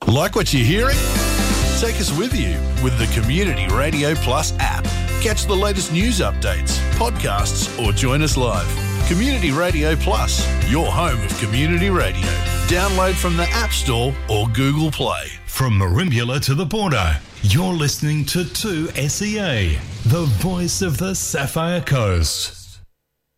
Like what you're hearing? Take us with you with the Community Radio Plus app. Catch the latest news updates, podcasts, or join us live. Community Radio Plus, your home of community radio. Download from the App Store or Google Play. From Merimbula to the border, you're listening to 2SEA, the voice of the Sapphire Coast.